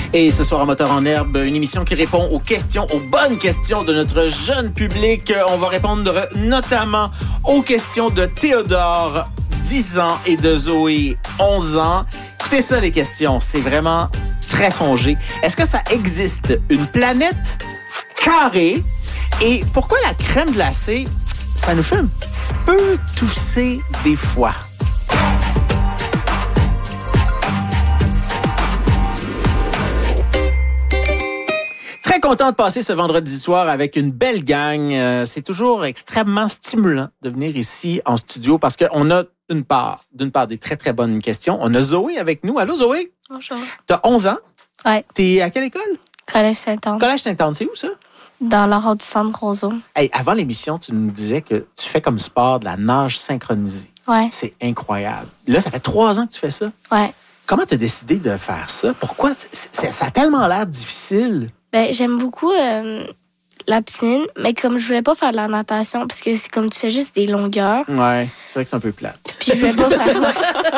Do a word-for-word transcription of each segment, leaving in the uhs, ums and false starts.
Et ce soir, à Moteur en herbe, une émission qui répond aux questions, aux bonnes questions de notre jeune public. On va répondre notamment aux questions de Théodore, dix ans, et de Zoé, onze ans. Écoutez ça, les questions. C'est vraiment très songé. Est-ce que ça existe une planète carrée? Et pourquoi la crème glacée, ça nous fait un petit peu tousser des fois? Très content de passer ce vendredi soir avec une belle gang. Euh, c'est toujours extrêmement stimulant de venir ici en studio parce qu'on a une part, d'une part des très, très bonnes questions. On a Zoé avec nous. Allô, Zoé? Bonjour. T'as onze ans? Ouais. T'es à quelle école? Collège Sainte-Anne. Collège Sainte-Anne, c'est où ça? Dans l'arrondissement de Roseau. Hey, avant l'émission, tu nous disais que tu fais comme sport de la nage synchronisée. Ouais. C'est incroyable. Là, ça fait trois ans que tu fais ça. Ouais. Comment t'as décidé de faire ça? Pourquoi? C'est, c'est, ça a tellement l'air difficile. Ben, j'aime beaucoup euh, la piscine, mais comme je voulais pas faire de la natation, parce que c'est comme tu fais juste des longueurs. Ouais, c'est vrai que c'est un peu plate. Puis je voulais pas faire...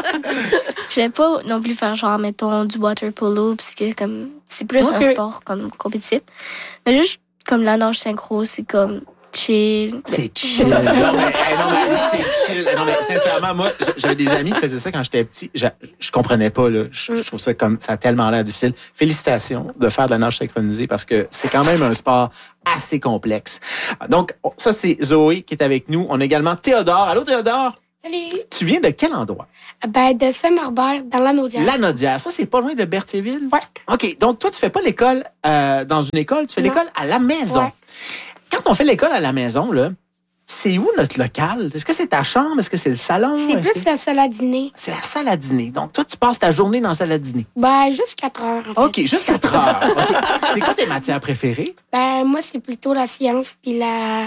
je voulais pas non plus faire genre, mettons, du water polo, parce que comme c'est plus okay. un sport comme compétitif. Mais juste comme la nage synchro, c'est comme chill. C'est chill. non, mais, hey, non, mais elle dit que c'est chill. Non, mais sincèrement, moi, j'avais des amis qui faisaient ça quand j'étais petit. Je, je comprenais pas, là. Je, je trouve ça comme, ça a tellement l'air difficile. Félicitations de faire de la nage synchronisée parce que c'est quand même un sport assez complexe. Donc, ça, c'est Zoé qui est avec nous. On a également Théodore. Allô, Théodore? Salut. Tu viens de quel endroit? Ben, de Saint-Marbert, dans l'Anaudière. L'Anaudière. Ça, c'est pas loin de Berthierville? Ouais. OK. Donc, toi, tu fais pas l'école euh, dans une école, tu fais non. l'école à la maison. Ouais. Quand on fait l'école à la maison, là, c'est où notre local? Est-ce que c'est ta chambre? Est-ce que c'est le salon? C'est Est-ce plus que... la salle à dîner. C'est la salle à dîner. Donc, toi, tu passes ta journée dans la salle à dîner. Ben, juste quatre heures, en fait. OK, juste quatre heures. Okay. C'est quoi tes matières préférées? Ben, moi, c'est plutôt la science puis la...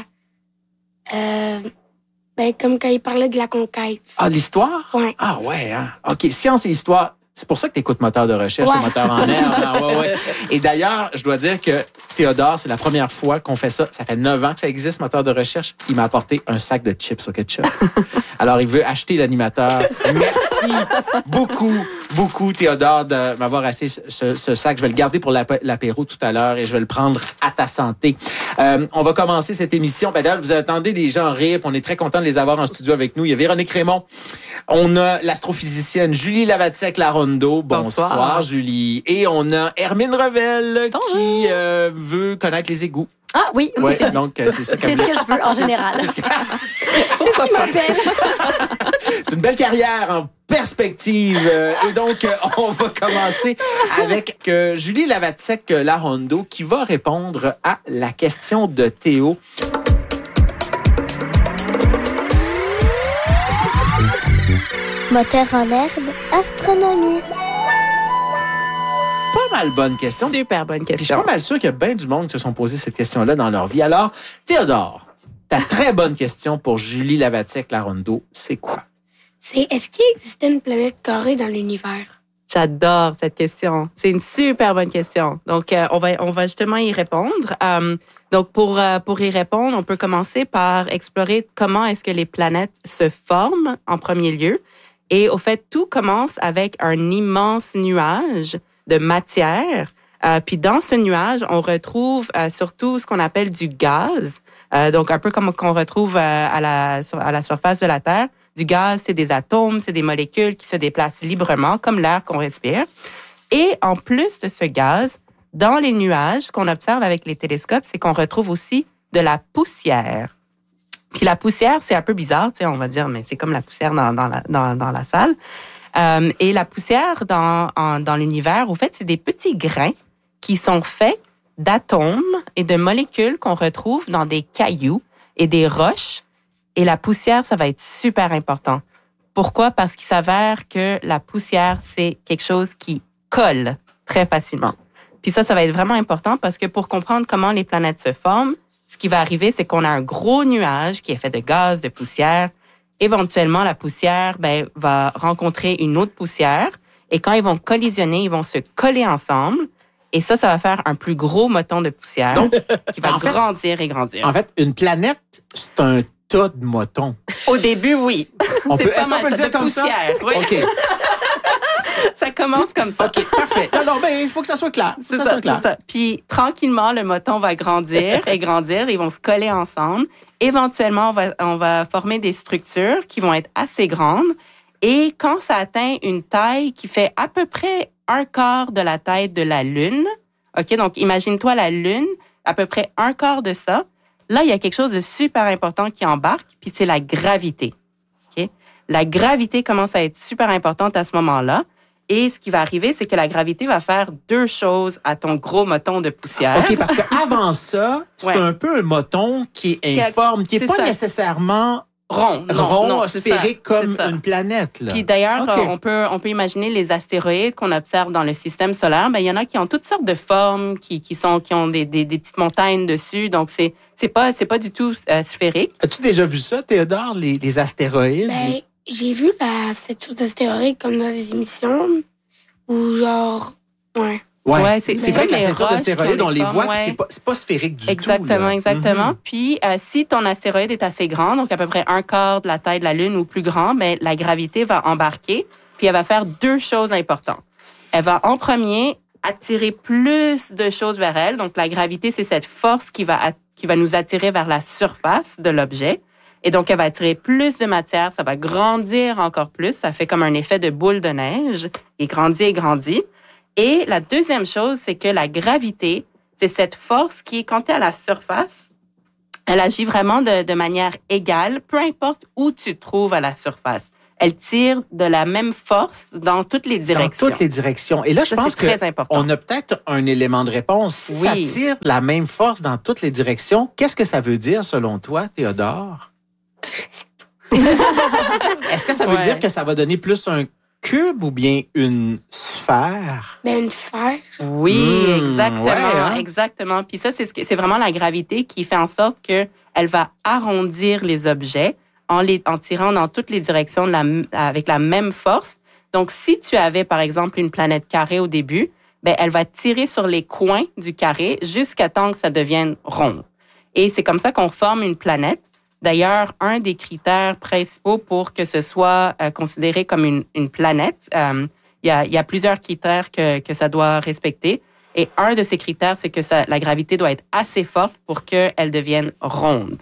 Euh, ben, comme quand il parlait de la conquête. Ah, l'histoire? Ouais. Ah, ouais, hein? OK, science et histoire. C'est pour ça que tu écoutes Moteur de recherche ouais. et Moteur en herbe. Ah, ouais, ouais. Et d'ailleurs, je dois dire que Théodore, c'est la première fois qu'on fait ça. Ça fait neuf ans que ça existe, Moteur de recherche. Il m'a apporté un sac de chips au ketchup. Alors, il veut acheter l'animateur. Merci beaucoup, beaucoup, Théodore, de m'avoir acheté ce, ce sac. Je vais le garder pour l'apéro tout à l'heure et je vais le prendre à ta santé. Euh, on va commencer cette émission. Ben là, vous attendez des gens rire. On est très content de les avoir en studio avec nous. Il y a Véronique Raymond. On a l'astrophysicienne Julie Lavatiec-Larondo. Bonsoir. Bonsoir, Julie. Et on a Hermine Revel Bonjour. qui euh, veut connaître les égouts. Ah oui, ouais, c'est, donc c'est ça c'est ce que je veux en général. C'est ce, que... c'est ce qui m'appelle. C'est une belle carrière en perspective. Et donc, on va commencer avec Julie Lavatiec-Larondo qui va répondre à la question de Théo. Moteur en herbe, astronomie. Pas mal bonne question. Super bonne question. Puis je suis pas mal sûr qu'il y a bien du monde qui se sont posé cette question-là dans leur vie. Alors, Théodore, ta très bonne question pour Julie Lavatiec-Larondo, c'est quoi? C'est est-ce qu'il existait une planète carrée dans l'univers? J'adore cette question. C'est une super bonne question. Donc, euh, on va on va justement y répondre. Um, donc, pour euh, pour y répondre, on peut commencer par explorer comment est-ce que les planètes se forment en premier lieu. Et au fait, tout commence avec un immense nuage de matière. Euh, puis dans ce nuage, on retrouve euh, surtout ce qu'on appelle du gaz. Euh, donc, un peu comme qu'on retrouve euh, à la à la surface de la Terre. Du gaz, c'est des atomes, c'est des molécules qui se déplacent librement, comme l'air qu'on respire. Et en plus de ce gaz, dans les nuages, ce qu'on observe avec les télescopes, c'est qu'on retrouve aussi de la poussière. Puis la poussière, c'est un peu bizarre, tu sais, on va dire, mais c'est comme la poussière dans, dans, la, dans, dans la salle. Euh, et la poussière dans, en, dans l'univers, au fait, c'est des petits grains qui sont faits d'atomes et de molécules qu'on retrouve dans des cailloux et des roches. Et la poussière, ça va être super important. Pourquoi? Parce qu'il s'avère que la poussière, c'est quelque chose qui colle très facilement. Puis ça, ça va être vraiment important parce que pour comprendre comment les planètes se forment, ce qui va arriver, c'est qu'on a un gros nuage qui est fait de gaz, de poussière. Éventuellement, la poussière ben, va rencontrer une autre poussière. Et quand ils vont collisionner, ils vont se coller ensemble. Et ça, ça va faire un plus gros moton de poussière Donc, qui va grandir fait, et grandir. En fait, une planète, c'est un tas de motons. Au début, oui. On peut, est-ce qu'on peut le dire comme poussière, ça? Oui. OK. Ça commence comme ça. OK, parfait. Non, non, ben, il faut que ça soit clair. Faut C'est que ça, ça, soit clair. c'est ça. Puis, tranquillement, le moton va grandir et grandir. Ils vont se coller ensemble. Éventuellement, on va, on va former des structures qui vont être assez grandes. Et quand ça atteint une taille qui fait à peu près un quart de la taille de la Lune, OK, donc imagine-toi la Lune, à peu près un quart de ça. Là, il y a quelque chose de super important qui embarque, puis c'est la gravité. OK? La gravité commence à être super importante à ce moment-là. Et ce qui va arriver, c'est que la gravité va faire deux choses à ton gros moton de poussière. OK, parce qu'avant ça, c'est Ouais. un peu un moton qui est informe, qui n'est C'est pas ça. nécessairement Rond, non, rond, non, c'est sphérique ça, comme c'est ça. une planète. Là. Puis d'ailleurs, OK. euh, on peut on peut imaginer les astéroïdes qu'on observe dans le système solaire. Ben il y en a qui ont toutes sortes de formes, qui qui sont qui ont des des, des petites montagnes dessus. Donc c'est c'est pas c'est pas du tout euh, sphérique. As-tu déjà vu ça, Théodore, les, les astéroïdes? Ben, j'ai vu la statue d'astéroïde comme dans des émissions où genre, ouais. Ouais, Ouais, c'est- c'est c'est vrai comme que la les ceinture roches d'astéroïdes, qui ont on des les formes, voit, puis ouais. c'est pas, c'est pas sphérique du Exactement, tout. là. exactement. Mhm. Puis euh, si ton astéroïde est assez grand, donc à peu près un quart de la taille de la Lune ou plus grand, ben la gravité va embarquer, puis elle va faire deux choses importantes. Elle va en premier attirer plus de choses vers elle. Donc la gravité, c'est cette force qui va at- qui va nous attirer vers la surface de l'objet. Et donc, elle va attirer plus de matière, ça va grandir encore plus. Ça fait comme un effet de boule de neige. Il grandit et grandit. Et la deuxième chose, c'est que la gravité, c'est cette force qui, quand tu es à la surface, elle agit vraiment de, de manière égale, peu importe où tu te trouves à la surface. Elle tire de la même force dans toutes les directions. Dans toutes les directions. Et là, je Ça, pense c'est très important. qu'on a peut-être un élément de réponse. Si ça Oui. tire la même force dans toutes les directions, qu'est-ce que ça veut dire selon toi, Théodore? Est-ce que ça veut Ouais. dire que ça va donner plus un cube ou bien une sphère? Ben, une sphère. Oui, Mmh, exactement, ouais, hein? exactement. Puis ça, c'est ce que c'est vraiment la gravité qui fait en sorte que elle va arrondir les objets en les en tirant dans toutes les directions de la, avec la même force. Donc, si tu avais par exemple une planète carrée au début, ben elle va tirer sur les coins du carré jusqu'à temps que ça devienne rond. Et c'est comme ça qu'on forme une planète. D'ailleurs, un des critères principaux pour que ce soit euh, considéré comme une, une planète, euh, il y a, il y a plusieurs critères que, que ça doit respecter. Et un de ces critères, c'est que ça, la gravité doit être assez forte pour qu'elle devienne ronde.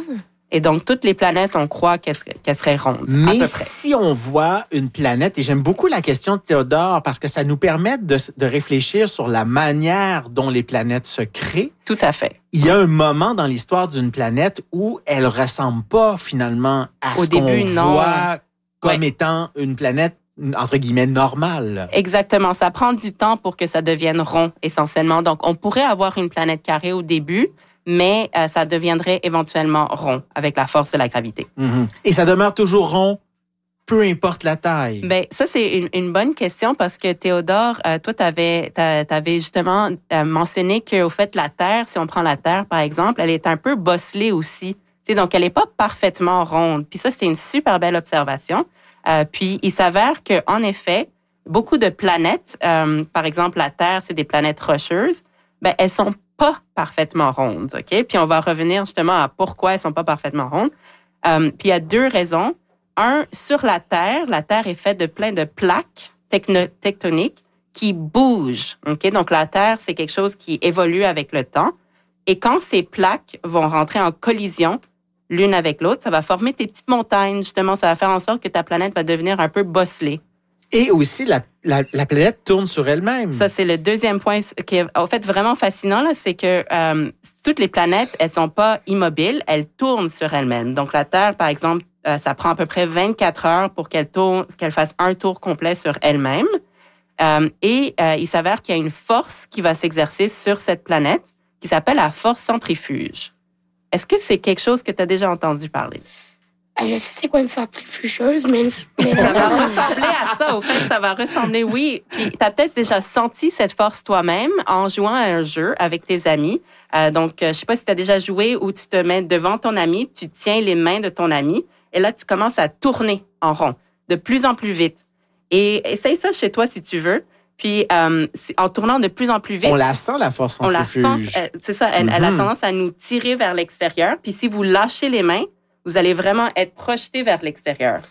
Et donc, toutes les planètes, on croit qu'elles seraient, qu'elles seraient rondes, à Mais peu près. si on voit une planète, et j'aime beaucoup la question de Théodore parce que ça nous permet de, de réfléchir sur la manière dont les planètes se créent. Tout à fait. Il y a un moment dans l'histoire d'une planète où elle ressemble pas finalement à Au ce qu'on début, non. voit comme Ouais. étant une planète entre guillemets normale. Exactement. Ça prend du temps pour que ça devienne rond, essentiellement. Donc, on pourrait avoir une planète carrée au début, mais euh, ça deviendrait éventuellement rond avec la force de la gravité. Mhm. Et ça demeure toujours rond, peu importe la taille. Ben ça c'est une, une bonne question parce que Théodore, euh, toi t'avais t'avais justement euh, mentionné que au fait la Terre, si on prend la Terre par exemple, elle est un peu bosselée aussi. Tu sais, donc elle est pas parfaitement ronde. Puis ça c'était une super belle observation. Euh, puis il s'avère que en effet beaucoup de planètes, euh, par exemple la Terre, c'est des planètes rocheuses, ben elles sont pas parfaitement rondes, ok. Puis on va revenir justement à pourquoi elles sont pas parfaitement rondes. Euh, puis il y a deux raisons. Un, sur la Terre, la Terre est faite de plein de plaques techno- tectoniques qui bougent. Okay? Donc, la Terre, c'est quelque chose qui évolue avec le temps. Et quand ces plaques vont rentrer en collision l'une avec l'autre, ça va former des petites montagnes. Justement, ça va faire en sorte que ta planète va devenir un peu bosselée. Et aussi, la, la, la planète tourne sur elle-même. Ça, c'est le deuxième point qui est en fait vraiment fascinant, là, c'est que euh, toutes les planètes, elles sont pas immobiles, elles tournent sur elles-mêmes. Donc, la Terre, par exemple, euh, ça prend à peu près vingt-quatre heures pour qu'elle tourne, qu'elle fasse un tour complet sur elle-même. Euh, et euh, il s'avère qu'il y a une force qui va s'exercer sur cette planète qui s'appelle la force centrifuge. Est-ce que c'est quelque chose que tu as déjà entendu parler? Euh, je sais c'est quoi une centrifugeuse, mais, mais Ça va ressembler à ça, au fait, ça va ressembler, oui. Puis, tu as peut-être déjà senti cette force toi-même en jouant à un jeu avec tes amis. Euh, donc, euh, je sais pas si tu as déjà joué où tu te mets devant ton ami, tu tiens les mains de ton ami, et là, tu commences à tourner en rond, de plus en plus vite. Et essaye ça chez toi si tu veux. Puis, euh, en tournant de plus en plus vite, On la sent, la force on la centrifuge. sent, euh, c'est ça, elle, elle a Mhm. tendance à nous tirer vers l'extérieur. Puis, si vous lâchez les mains, vous allez vraiment être projeté vers l'extérieur.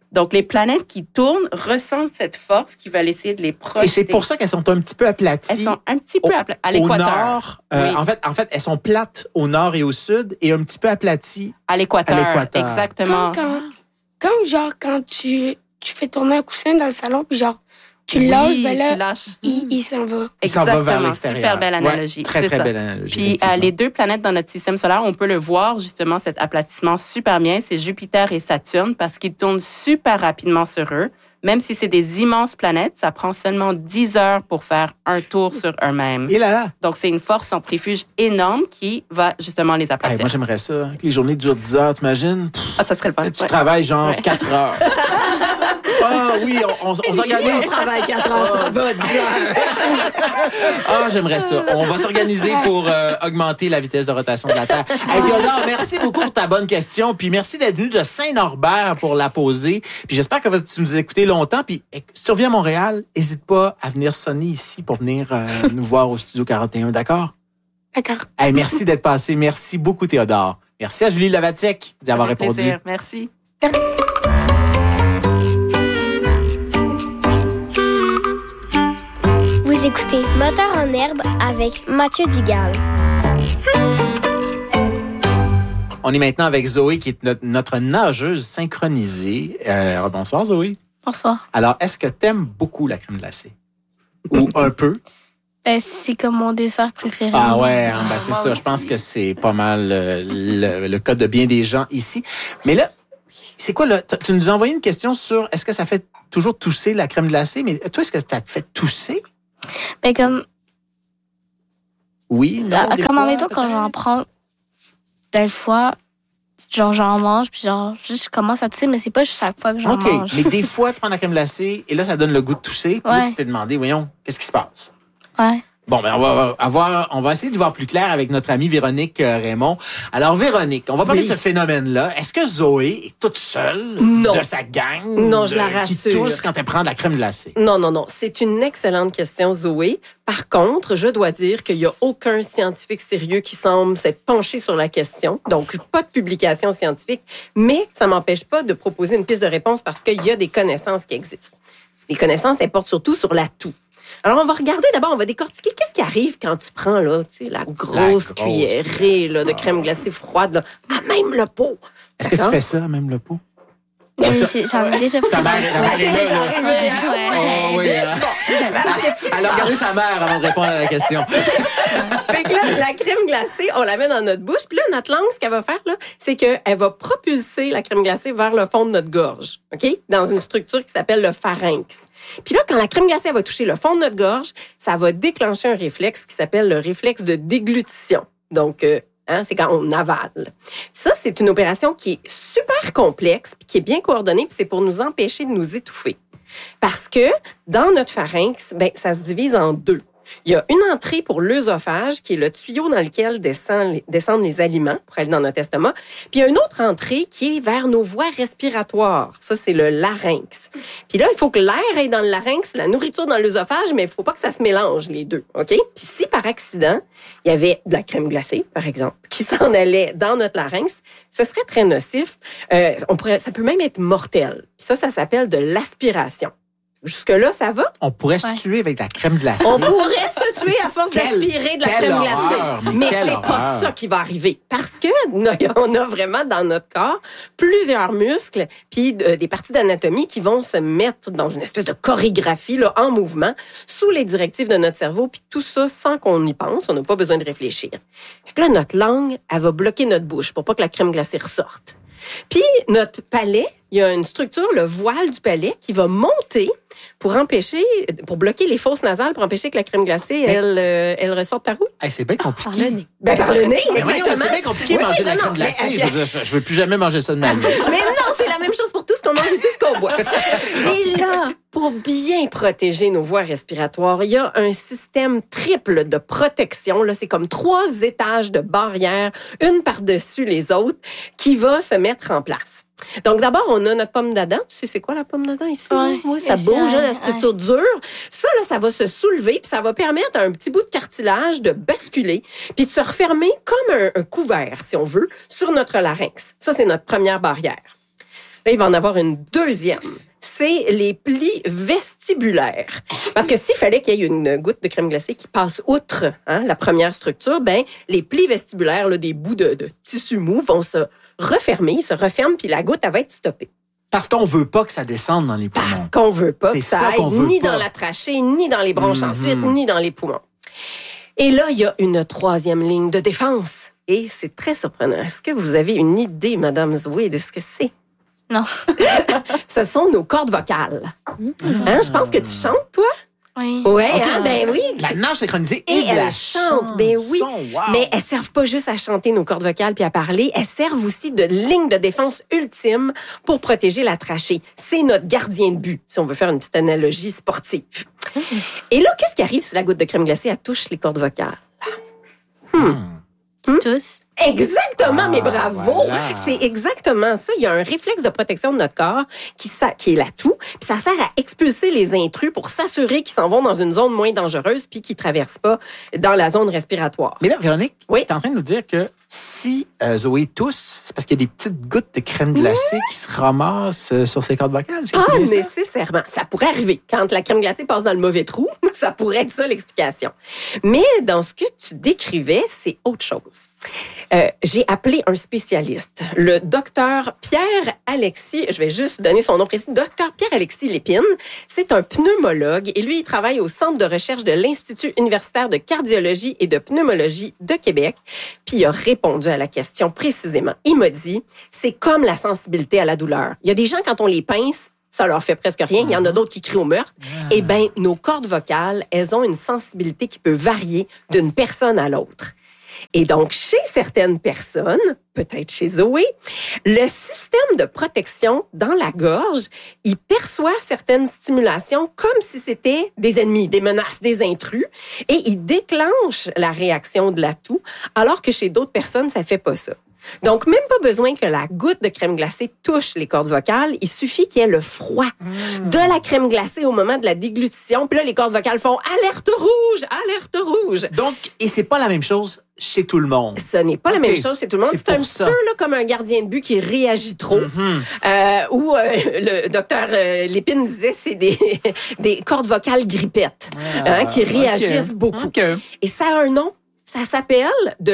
Donc, les planètes qui tournent ressentent cette force qui va essayer de les projeter. Et c'est pour ça qu'elles sont un petit peu aplaties. Elles sont un petit peu au, apla- à l'équateur. Au nord, euh, Oui. en, fait, en fait, elles sont plates au nord et au sud et un petit peu aplaties À l'équateur, à l'équateur. exactement. Comme, quand, comme genre quand tu, tu fais tourner un coussin dans le salon, puis genre, tu le Oui, lâches, ben là, tu lâches. il, il s'en va. Il s'en va vers Exactement. l'extérieur. Super belle analogie. Ouais, très, C'est très ça. belle analogie. Puis euh, effectivement. les deux planètes dans notre système solaire, on peut le voir justement, cet aplatissement super bien, c'est Jupiter et Saturne parce qu'ils tournent super rapidement sur eux. Même si c'est des immenses planètes, ça prend seulement dix heures pour faire un tour sur eux-mêmes. Et là là. Donc, c'est une force centrifuge énorme qui va justement les Hey, aplatir. moi, j'aimerais ça. Que les journées durent dix heures, t'imagines? Pff, Ah, ça serait le fun. tu Ouais. travailles genre Ouais. quatre heures. Ah oui, on, on, on s'organise. On travaille quatre heures, ça va, dix heures. Ah, j'aimerais ça. On va s'organiser pour euh, augmenter la vitesse de rotation de la Terre. Hey, Théodore, merci beaucoup pour ta bonne question. Puis merci d'être venu de Saint-Norbert pour la poser. Puis j'espère que tu nous as écouté longtemps. Puis si tu reviens à Montréal, n'hésite pas à venir sonner ici pour venir euh, nous voir au Studio quarante et un, d'accord? D'accord. Hey, merci d'être passé. Merci beaucoup, Théodore. Merci à Julie Lavatiec d'y avoir Avec répondu. plaisir. Merci. Vous écoutez Moteur en herbe avec Mathieu Dugal. On est maintenant avec Zoé, qui est notre, notre nageuse synchronisée. Euh, bonsoir, Zoé. Bonsoir. Alors, est-ce que t'aimes beaucoup la crème glacée? Ou un peu? Ben, c'est comme mon dessert préféré. Ah ouais, hein, ben c'est moi ça. aussi. Je pense que c'est pas mal euh, le, le cas de bien des gens ici. Mais là, c'est quoi là? Tu nous as envoyé une question sur est-ce que ça fait toujours tousser la crème glacée? Mais toi, est-ce que ça te fait tousser? Ben, comme, Oui, non, ah, des comme fois, admettons, quand peut-être? j'en prends, des fois, genre, j'en mange, puis genre, juste, je commence à tousser, mais c'est pas chaque fois que j'en OK, mange. mais des fois, tu prends la crème glacée et là, ça donne le goût de tousser. Puis là, Ouais. tu t'es demandé, voyons, qu'est-ce qui se passe? Ouais. Bon, ben on va avoir, on va essayer de voir plus clair avec notre amie Véronique euh, Raymond. Alors, Véronique, on va parler Oui. de ce phénomène-là. Est-ce que Zoé est toute seule Non. de sa gang Non, je de- la qui rassure. tousse quand elle prend de la crème glacée? Non, non, non. C'est une excellente question, Zoé. Par contre, je dois dire qu'il n'y a aucun scientifique sérieux qui semble s'être penché sur la question. Donc, pas de publication scientifique. Mais ça m'empêche pas de proposer une piste de réponse parce qu'il y a des connaissances qui existent. Les connaissances, elles portent surtout sur l'atout. Alors, on va regarder d'abord, on va décortiquer qu'est-ce qui arrive quand tu prends là, tu sais, la grosse grosse cuillerée là, de crème glacée froide, là, à même le pot. Est-ce que tu D'accord? fais ça, même le pot? Ben, ça- j'ai- j'en ai déjà fait. Ta mère, ta mère est là, là. Ouais, ouais. Oh, oui, hein? Elle a regardé sa mère avant de répondre à la question. Fait que là, la crème glacée, on la met dans notre bouche. Puis là, notre langue, ce qu'elle va faire, là, c'est qu'elle va propulser la crème glacée vers le fond de notre gorge, OK? Dans une structure qui s'appelle le pharynx. Puis là, quand la crème glacée elle va toucher le fond de notre gorge, ça va déclencher un réflexe qui s'appelle le réflexe de déglutition. Donc, euh, hein, c'est quand on avale. Ça, c'est une opération qui est super complexe, puis qui est bien coordonnée, puis c'est pour nous empêcher de nous étouffer. Parce que dans notre pharynx, ben, ça se divise en deux. Il y a une entrée pour l'œsophage, qui est le tuyau dans lequel descend, descendent les aliments pour aller dans notre estomac. Puis il y a une autre entrée qui est vers nos voies respiratoires. Ça, c'est le larynx. Puis là, il faut que l'air aille dans le larynx, la nourriture dans l'œsophage, mais il faut pas que ça se mélange, les deux. OK? Puis si, par accident, il y avait de la crème glacée, par exemple, qui s'en allait dans notre larynx, ce serait très nocif. Euh, on pourrait, ça peut même être mortel. Puis ça, ça s'appelle de l'aspiration. Jusque-là, ça va? On pourrait Ouais. se tuer avec la crème glacée. On pourrait se tuer à force Quelle- d'aspirer de la quelle crème horreur, glacée. mais Mais quelle c'est pas horreur. ça qui va arriver. Parce que on a vraiment dans notre corps plusieurs muscles puis euh, des parties d'anatomie qui vont se mettre dans une espèce de chorégraphie là, en mouvement sous les directives de notre cerveau. Puis tout ça sans qu'on y pense. On n'a pas besoin de réfléchir. Fait que là, notre langue, elle va bloquer notre bouche pour pas que la crème glacée ressorte. Puis notre palais, il y a une structure, le voile du palais, qui va monter pour empêcher, pour bloquer les fosses nasales, pour empêcher que la crème glacée, Mais- elle, euh, elle ressorte par où? Hey, c'est bien compliqué. Ben, par le nez, Mais voyons, exactement. c'est bien compliqué de Oui, manger oui, de la non, crème non, glacée. mais- Je veux dire, je, je veux plus jamais manger ça de ma vie. Mais non, c'est la même chose pour tout ce qu'on mange et tout ce qu'on boit. Et là, pour bien protéger nos voies respiratoires, il y a un système triple de protection. Là, c'est comme trois étages de barrières, une par-dessus les autres, qui va se mettre en place. Donc, d'abord, on a notre pomme d'Adam. Tu sais, c'est quoi la pomme d'Adam ici? Ouais, Oui, ça ici, bouge, hein, ouais, la structure dure. Ça, là, ça va se soulever, puis ça va permettre à un petit bout de cartilage de basculer, puis de se refermer comme un, un couvert, si on veut, sur notre larynx. Ça, c'est notre première barrière. Là, il va en avoir une deuxième. C'est les plis vestibulaires. Parce que s'il fallait qu'il y ait une goutte de crème glacée qui passe outre hein, la première structure, ben les plis vestibulaires, là, des bouts de, de tissu mou, vont se refermer, ils se referment, puis la goutte, elle va être stoppée. Parce qu'on veut pas que ça descende dans les poumons. Parce qu'on veut pas C'est que ça, ça aille qu'on veut ni pas. dans la trachée, ni dans les bronches Mm-hmm. ensuite, ni dans les poumons. Et là, il y a une troisième ligne de défense. Et c'est très surprenant. Est-ce que vous avez une idée, Madame Zoé, de ce que c'est? Non. Ce sont nos cordes vocales. Hein, je pense que tu chantes, toi? Oui. Ouais, Ok. hein, ben oui. La nage synchronisée et, Et de elle la chante, ben oui. chanson. Wow. Mais elles servent pas juste à chanter nos cordes vocales puis à parler, elles servent aussi de ligne de défense ultime pour protéger la trachée. C'est notre gardien de but, si on veut faire une petite analogie sportive. Et là, qu'est-ce qui arrive si la goutte de crème glacée, elle touche les cordes vocales? Tu tousses. Exactement, Ah, mais bravo! voilà. C'est exactement ça. Il y a un réflexe de protection de notre corps qui, sa- qui est l'atout, puis ça sert à expulser les intrus pour s'assurer qu'ils s'en vont dans une zone moins dangereuse puis qu'ils traversent pas dans la zone respiratoire. Mais là, Véronique, Oui. tu es en train de nous dire que si euh, Zoé tousse, c'est parce qu'il y a des petites gouttes de crème glacée qui se ramassent euh, sur ses cordes vocales. Est-ce que Pas c'est bien ça? nécessairement. Ça pourrait arriver. Quand la crème glacée passe dans le mauvais trou, ça pourrait être ça l'explication. Mais dans ce que tu décrivais, c'est autre chose. Euh, j'ai appelé un spécialiste, le docteur Pierre-Alexis, je vais juste donner son nom précis, docteur Pierre-Alexis Lépine. C'est un pneumologue et lui, il travaille au Centre de recherche de l'Institut universitaire de cardiologie et de pneumologie de Québec. Puis il a répondu à la question précisément. Il m'a dit, c'est comme la sensibilité à la douleur. Il y a des gens, quand on les pince, ça leur fait presque rien. Il y en a d'autres qui crient au meurtre. Eh bien, nos cordes vocales, elles ont une sensibilité qui peut varier d'une personne à l'autre. Et donc, chez certaines personnes, peut-être chez Zoé, le système de protection dans la gorge, il perçoit certaines stimulations comme si c'était des ennemis, des menaces, des intrus, et il déclenche la réaction de l'atout, alors que chez d'autres personnes, ça fait pas ça. Donc, même pas besoin que la goutte de crème glacée touche les cordes vocales. Il suffit qu'il y ait le froid de la crème glacée au moment de la déglutition. Puis là, les cordes vocales font « alerte rouge, alerte rouge ». Donc, et c'est pas la même chose chez tout le monde. Ce n'est pas Ok. la même chose chez tout le monde. C'est C'est un pour petit ça. peu là, comme un gardien de but qui réagit trop. Mhm. Euh, ou euh, le docteur euh, Lépine disait c'est des, des cordes vocales grippettes hein, qui Ah, réagissent ok. beaucoup. OK. Et ça a un nom. Ça s'appelle de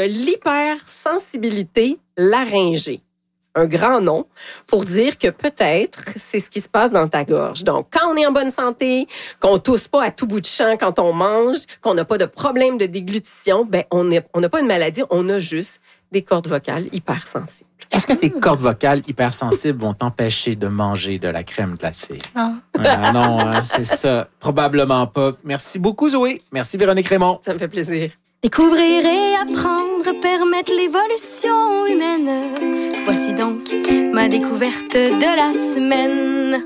l'hypersensibilité laryngée. Un grand nom pour dire que peut-être c'est ce qui se passe dans ta gorge. Donc, quand on est en bonne santé, qu'on tousse pas à tout bout de champ quand on mange, qu'on n'a pas de problème de déglutition, ben on n'a on n'a pas une maladie, on a juste des cordes vocales hypersensibles. Est-ce que tes cordes vocales hypersensibles vont t'empêcher de manger de la crème glacée? Non. Ah, non, hein, c'est ça. Probablement pas. Merci beaucoup, Zoé. Merci, Véronique Raymond. Ça me fait plaisir. Découvrir et apprendre, permettre l'évolution humaine. Voici donc ma découverte de la semaine.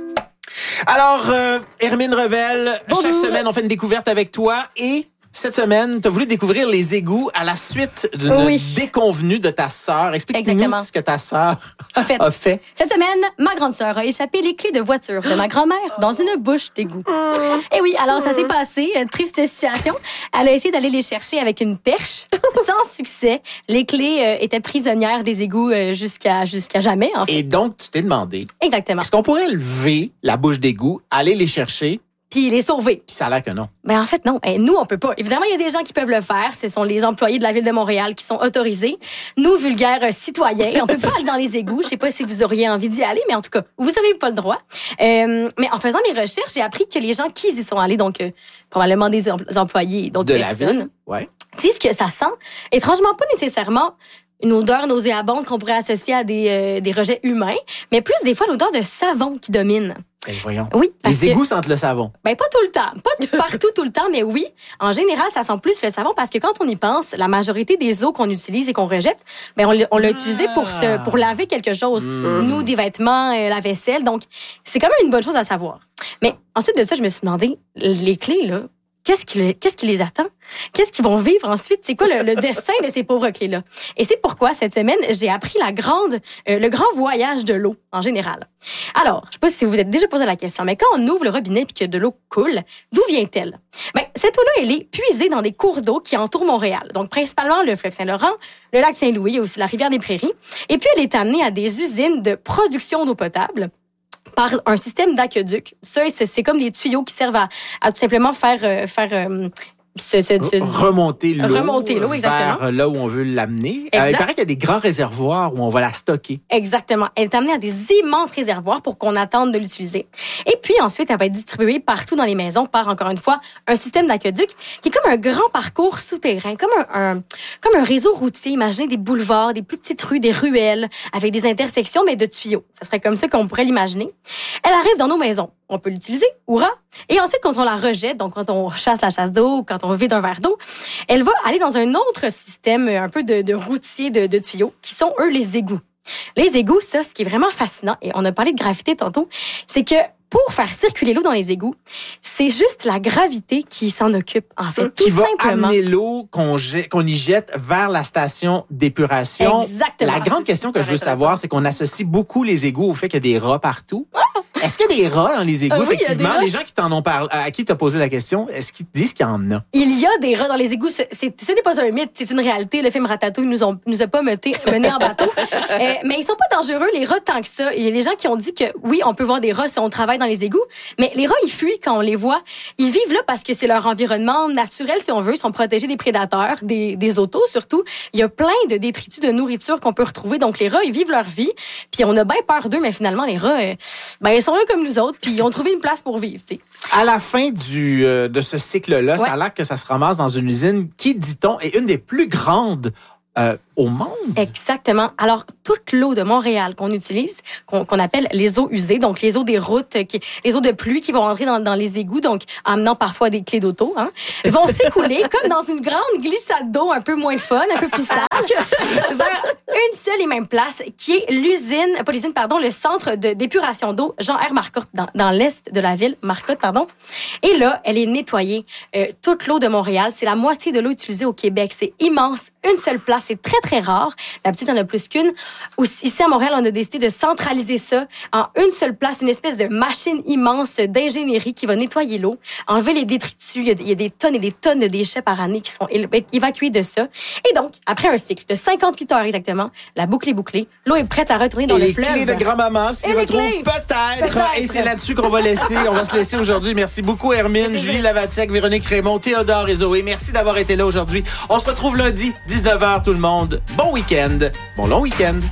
Alors, euh, Hermine Revel, Bonjour. chaque semaine, on fait une découverte avec toi et cette semaine, tu as voulu découvrir les égouts à la suite d'une Oui. déconvenue de ta sœur. Explique-nous Exactement. ce que ta sœur En fait, a fait. cette semaine, ma grande sœur a échappé les clés de voiture de ma grand-mère dans une bouche d'égout. Et oui, alors ça s'est passé, une triste situation. Elle a essayé d'aller les chercher avec une perche, sans succès. Les clés euh, étaient prisonnières des égouts euh, jusqu'à jusqu'à jamais, en fait. Et donc, tu t'es demandé, Exactement. est-ce qu'on pourrait lever la bouche d'égout, aller les chercher, Puis les sauver. puis ça a l'air que non. Mais en fait, non. Eh, nous, on peut pas. Évidemment, il y a des gens qui peuvent le faire. Ce sont les employés de la Ville de Montréal qui sont autorisés. Nous, vulgaires euh, citoyens, on peut pas aller dans les égouts. Je sais pas si vous auriez envie d'y aller, mais en tout cas, vous avez pas le droit. Euh, mais en faisant mes recherches, j'ai appris que les gens qui y sont allés, donc euh, probablement des em- employés d'autres De la personnes, ville. Ouais. disent que ça sent étrangement pas nécessairement une odeur nauséabonde qu'on pourrait associer à des, euh, des rejets humains, mais plus des fois l'odeur de savon qui domine. Ben, voyons. Oui, parce Les que- égouts sentent le savon. ben, pas tout le temps. Pas partout tout le temps, mais oui. En général, ça sent plus le savon parce que quand on y pense, la majorité des eaux qu'on utilise et qu'on rejette, ben, on l'a, on l'a utilisé pour se, pour laver quelque chose. Mm. Nous, des vêtements, euh, la vaisselle. Donc, c'est quand même une bonne chose à savoir. Mais ensuite de ça, je me suis demandé, les clés, là, Qu'est-ce qui, le, qu'est-ce qui les attend? Qu'est-ce qu'ils vont vivre ensuite? C'est quoi le, le destin de ces pauvres clés-là? Et c'est pourquoi, cette semaine, j'ai appris la grande, euh, le grand voyage de l'eau, en général. Alors, je sais pas si vous vous êtes déjà posé la question, mais quand on ouvre le robinet et que de l'eau coule, d'où vient-elle? Ben, cette eau-là, elle est puisée dans des cours d'eau qui entourent Montréal. Donc, principalement le fleuve Saint-Laurent, le lac Saint-Louis, il y a aussi la rivière des Prairies. Et puis, elle est amenée à des usines de production d'eau potable par un système d'aqueduc. Ça, c'est, c'est comme des tuyaux qui servent à, à tout simplement faire... Euh, faire euh, Ce, ce, ce, remonter l'eau, remonter l'eau exactement. vers là où on veut l'amener. Euh, il paraît qu'il y a des grands réservoirs où on va la stocker. Exactement. Elle est amenée à des immenses réservoirs pour qu'on attende de l'utiliser. Et puis ensuite, elle va être distribuée partout dans les maisons par, encore une fois, un système d'aqueduc qui est comme un grand parcours souterrain, comme un, un, comme un réseau routier. Imaginez des boulevards, des plus petites rues, des ruelles, avec des intersections, mais de tuyaux. Ça serait comme ça qu'on pourrait l'imaginer. Elle arrive dans nos maisons. On peut l'utiliser, hurrah! Et ensuite, quand on la rejette, donc quand on chasse la chasse d'eau, quand on vide un verre d'eau, elle va aller dans un autre système, un peu de, de routier, de, de tuyaux, qui sont, eux, les égouts. Les égouts, ça, ce qui est vraiment fascinant, et on a parlé de gravité tantôt, c'est que pour faire circuler l'eau dans les égouts, c'est juste la gravité qui s'en occupe, en fait, qui tout va simplement. amener l'eau qu'on, jette, qu'on y jette vers la station d'épuration. Exactement. La grande question que je veux savoir, c'est qu'on associe beaucoup les égouts au fait qu'il y a des rats partout. Est-ce qu'il y a des rats dans les égouts? Ah oui, Effectivement, il y a des les gens qui t'en ont parlé, à qui t'as posé la question, est-ce qu'ils te disent qu'il y en a? Il y a des rats dans les égouts. C'est, c'est, ce n'est pas un mythe, c'est une réalité. Le film Ratatouille nous, ont, nous a pas mené, mené en bateau. euh, mais ils sont pas dangereux, les rats, tant que ça. Il y a des gens qui ont dit que oui, on peut voir des rats si on travaille dans les égouts, mais les rats, ils fuient quand on les voit. Ils vivent là parce que c'est leur environnement naturel, si on veut. Ils sont protégés des prédateurs, des, des autos surtout. Il y a plein de détritus de nourriture qu'on peut retrouver. Donc, les rats, ils vivent leur vie. Puis on a bien peur d'eux, mais finalement, les rats, euh, ben, ils sont là comme nous autres. Puis ils ont trouvé une place pour vivre, tu sais. À la fin du, euh, de ce cycle-là, ouais. Ça a l'air que ça se ramasse dans une usine qui, dit-on, est une des plus grandes euh, au monde. Exactement. Alors, toute l'eau de Montréal qu'on utilise, qu'on, qu'on appelle les eaux usées, donc les eaux des routes, qui, les eaux de pluie qui vont rentrer dans, dans les égouts, donc amenant parfois des clés d'auto, hein, vont s'écouler comme dans une grande glissade d'eau un peu moins fun, un peu plus sale, vers une seule et même place, qui est l'usine, pas l'usine, pardon, le centre de, d'épuration d'eau Jean-R. Marcotte, dans, dans l'est de la ville, Marcotte, pardon. Et là, elle est nettoyée. Euh, toute l'eau de Montréal, c'est la moitié de l'eau utilisée au Québec. C'est immense. Une seule place. C'est très, très rare. D'habitude, il y en a plus qu'une. Ici, à Montréal, on a décidé de centraliser ça en une seule place, une espèce de machine immense d'ingénierie qui va nettoyer l'eau, enlever les détritus. Il y a, il y a des tonnes et des tonnes de déchets par année qui sont évacués de ça. Et donc, après un cycle de cinquante-huit heures exactement, la boucle est bouclée. L'eau est prête à retourner dans et le fleuve. Les clés de grand-maman s'y retrouvent peut-être. peut-être. Et c'est là-dessus qu'on va laisser. On va se laisser aujourd'hui. Merci beaucoup, Hermine, Julie Lavatiec, Véronique Raymond, Théodore et Zoé. Merci d'avoir été là aujourd'hui. On se retrouve lundi, dix-neuf heures, tout le monde. Bon week-end. Bon long week-end.